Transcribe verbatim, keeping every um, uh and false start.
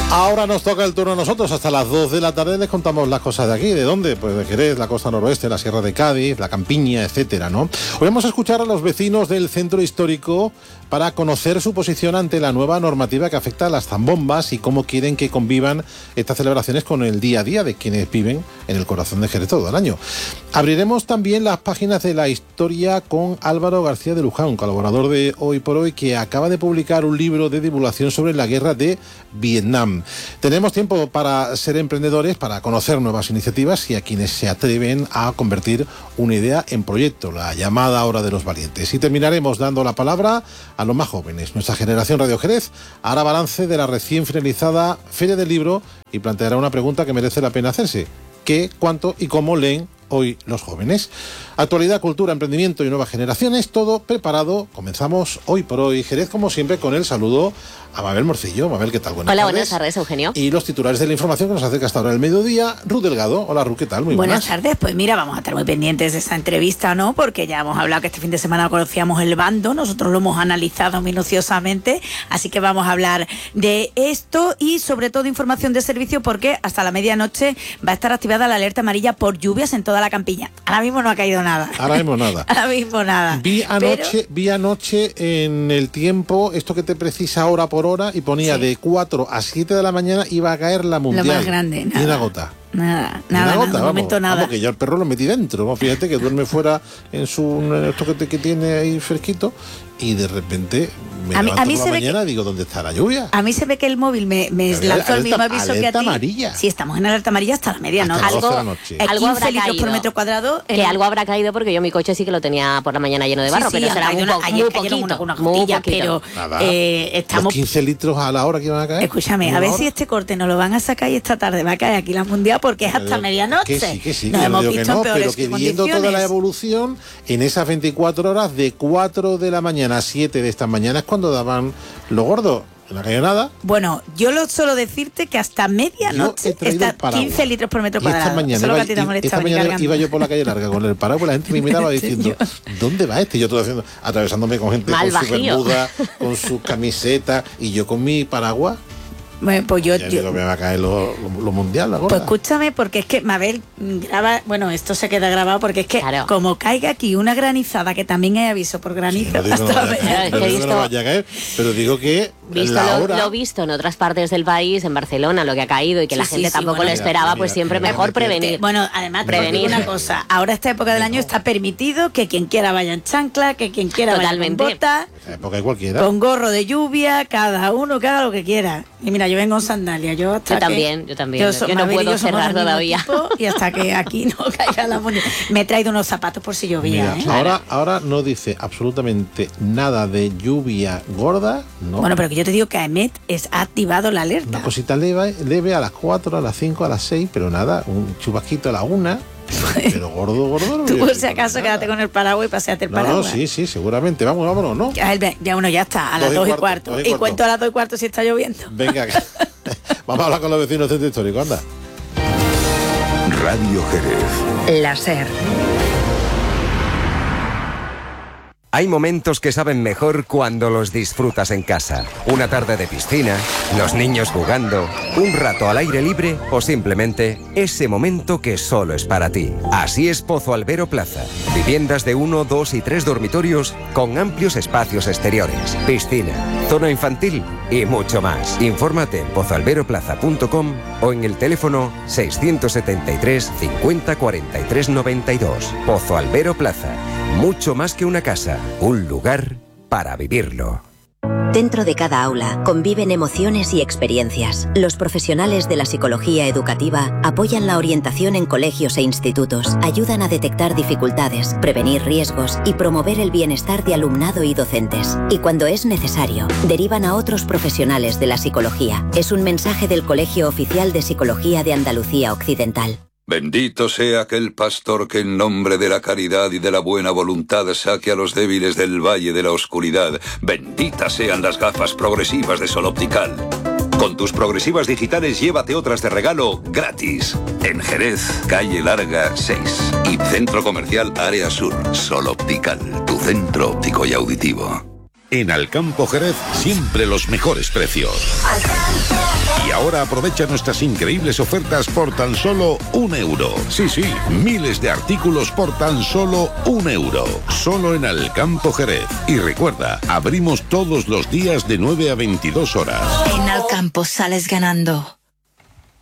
Ahora nos toca el turno a nosotros. Hasta las dos de la tarde les contamos las cosas de aquí. ¿De dónde? Pues de Jerez, la costa noroeste, la Sierra de Cádiz, la Campiña, etcétera, ¿no? Hoy vamos a escuchar a los vecinos del centro histórico para conocer su posición ante la nueva normativa que afecta a las zambombas y cómo quieren que convivan estas celebraciones con el día a día de quienes viven en el corazón de Jerez todo el año. Abriremos también las páginas de la historia con Álvaro García de Luján, colaborador de Hoy por Hoy, que acaba de publicar un libro de divulgación sobre la guerra de Vietnam. Tenemos tiempo para ser emprendedores, para conocer nuevas iniciativas y a quienes se atreven a convertir una idea en proyecto, la llamada hora de los valientes. Y terminaremos dando la palabra a los más jóvenes. Nuestra generación Radio Jerez hará balance de la recién finalizada Feria del Libro y planteará una pregunta que merece la pena hacerse: ¿qué, cuánto y cómo leen hoy los jóvenes? Actualidad, cultura, emprendimiento y nuevas generaciones, todo preparado. Comenzamos Hoy por Hoy Jerez, como siempre, con el saludo a Mabel Morcillo. Mabel, ¿qué tal? Buenas Hola, tardes. buenas tardes, Eugenio. Y los titulares de la información que nos acerca hasta ahora el mediodía. Ruth Delgado. Hola, Ruth, ¿qué tal? Muy buenas. Buenas tardes. Pues mira, vamos a estar muy pendientes de esa entrevista, ¿no? Porque ya hemos hablado que este fin de semana conocíamos el bando, nosotros lo hemos analizado minuciosamente, así que vamos a hablar de esto y sobre todo información de servicio, porque hasta la medianoche va a estar activada la alerta amarilla por lluvias en toda la Campiña. Ahora mismo no ha caído nada. Ahora mismo nada. Ahora mismo nada. Vi anoche, Pero... vi anoche en el tiempo, esto que te precisa hora por hora, y ponía sí. de cuatro a siete de la mañana iba a caer la mundial. Lo más grande, nada. Y una gota. Nada, nada, gota, nada, vamos, momento nada. Vamos, que yo el perro lo metí dentro. Vamos, fíjate que duerme fuera en su en esto que, te, que tiene ahí fresquito y de repente me a mí, levanto a mí por la mañana que, y digo, ¿dónde está la lluvia? A mí se ve que el móvil me, me alerta, lanzó el mismo aviso que a ti. Amarilla. Sí, estamos en alerta amarilla hasta la medianoche. Hasta las doce de la Algo, noche. algo habrá quince litros caído. por metro cuadrado. Que algo habrá caído, porque yo mi coche sí que lo tenía por la mañana lleno de barro, sí, sí, pero será muy, una, po ayer muy cayeron poquito. Una, una muy gotilla, poquito. pero eh, estamos... Los quince litros a la hora que iban a caer. Escúchame, a ver si este corte nos lo van a sacar y esta tarde va a caer aquí la mundial, porque es hasta pero, medianoche. Que sí, que sí, nos que hemos no digo visto que no, en peores pero que viendo toda la evolución, en esas veinticuatro horas, de cuatro de la mañana a siete de estas mañanas, cuando daban lo gordo. No ha caído nada. Bueno, yo lo suelo decirte que hasta medianoche está quince litros por metro cuadrado. Esta mañana, iba, y, esta mañana iba yo por la calle larga con el paraguas, la gente me miraba diciendo, ¿dónde va este? Yo todo haciendo, atravesándome con gente Mal con su bajío. bermuda, con su camiseta, y yo con mi paraguas. Bueno, pues yo, ya yo digo, me va a caer lo, lo, lo mundial, la gorda. Pues escúchame, porque es que Mabel graba, bueno, esto se queda grabado porque es que claro. como caiga aquí una granizada, que también hay aviso por granizo, sí, no hasta no la vaya, no visto, no vaya a caer, pero digo que visto la lo, hora... lo visto en otras partes del país, en Barcelona, lo que ha caído y que sí, la gente sí, tampoco bueno, lo esperaba, mira, pues siempre mira, mejor mira, prevenir. Bueno, además prevenir una cosa, ahora esta época del año está permitido que quien quiera vaya en chancla, que quien quiera Totalmente. vaya en bota, época cualquiera, con gorro de lluvia, cada uno que haga lo que quiera. Y mira, yo vengo en sandalia. Yo, hasta yo que, también, yo también. Yo, so, yo no puedo cerrar todavía. Y hasta que aquí no caiga la mundial. Me he traído unos zapatos por si llovía. Mira, ¿eh? ahora, ahora no dice absolutamente nada de lluvia gorda. No. Bueno, pero que yo te digo que AEMET es, ha activado la alerta. Una cosita leve, leve a las cuatro, a las cinco, a las seis, pero nada, un chubasquito a la una. Pero gordo, gordo no. Tú por si acaso quédate con el paraguas y paseate el no, paraguas. No, sí, sí, seguramente. Vamos, vámonos, ¿no? Ya, ya uno ya está, a las dos y cuarto. cuarto. Y, y cuento a las dos y cuarto si está lloviendo. Venga, vamos a hablar con los vecinos del centro histórico, anda. Radio Jerez. La SER. Hay momentos que saben mejor cuando los disfrutas en casa. Una tarde de piscina, los niños jugando, un rato al aire libre o simplemente ese momento que solo es para ti. Así es Pozo Albero Plaza. Viviendas de uno, dos y tres dormitorios con amplios espacios exteriores, piscina, zona infantil y mucho más. Infórmate en pozo albero plaza punto com o en el teléfono seiscientos setenta y tres cincuenta cuarenta y tres noventa y dos. Pozo Albero Plaza. Mucho más que una casa, un lugar para vivirlo. Dentro de cada aula conviven emociones y experiencias. Los profesionales de la psicología educativa apoyan la orientación en colegios e institutos, ayudan a detectar dificultades, prevenir riesgos y promover el bienestar de alumnado y docentes. Y cuando es necesario, derivan a otros profesionales de la psicología. Es un mensaje del Colegio Oficial de Psicología de Andalucía Occidental. Bendito sea aquel pastor que en nombre de la caridad y de la buena voluntad saque a los débiles del valle de la oscuridad. Benditas sean las gafas progresivas de Sol Optical. Con tus progresivas digitales llévate otras de regalo gratis. En Jerez, calle Larga seis y Centro Comercial Área Sur. Sol Optical, tu centro óptico y auditivo. En Alcampo Jerez, siempre los mejores precios. Y ahora aprovecha nuestras increíbles ofertas por tan solo un euro. Sí, sí, miles de artículos por tan solo un euro. Solo en Alcampo Jerez. Y recuerda, abrimos todos los días de nueve a veintidós horas. En Alcampo sales ganando.